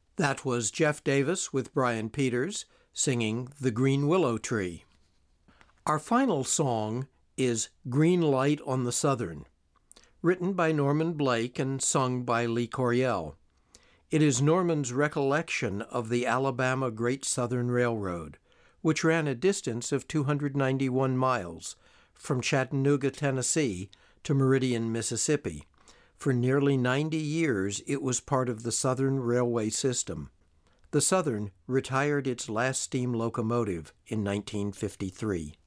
That was Jeff Davis with Brian Peters singing The Green Willow Tree. Our final song is Green Light on the Southern, written by Norman Blake and sung by Lee Coriel. It is Norman's recollection of the Alabama Great Southern Railroad, which ran a distance of 291 miles from Chattanooga, Tennessee to Meridian, Mississippi. For nearly 90 years, it was part of the Southern Railway system. The Southern retired its last steam locomotive in 1953.